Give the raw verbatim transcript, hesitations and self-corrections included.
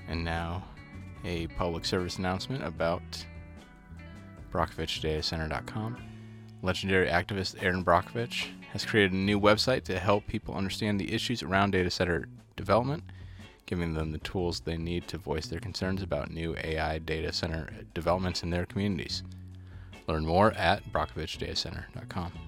And now, a public service announcement about Brockovich Data Center dot com. Legendary activist Aaron Brockovich has created a new website to help people understand the issues around data center development, giving them the tools they need to voice their concerns about new A I data center developments in their communities. Learn more at Brockovich Data Center dot com.